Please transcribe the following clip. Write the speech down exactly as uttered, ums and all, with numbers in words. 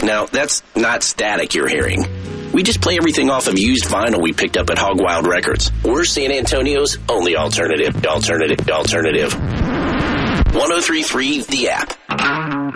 Now, that's not static you're hearing. We just play everything off of used vinyl we picked up at Hog Wild Records. We're San Antonio's only alternative, alternative, alternative. one oh three point three, The App.